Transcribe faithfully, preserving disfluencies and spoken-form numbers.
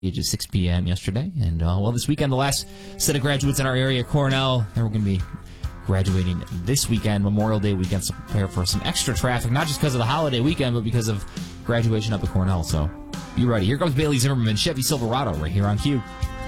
age of six p.m. yesterday. And, uh, well, this weekend, the last set of graduates in our area, Cornell, they're going to be graduating this weekend, Memorial Day weekend, so prepare for some extra traffic, not just because of the holiday weekend, but because of graduation up at Cornell. So be ready. Here comes Bailey Zimmerman, Chevy Silverado, right here on Q.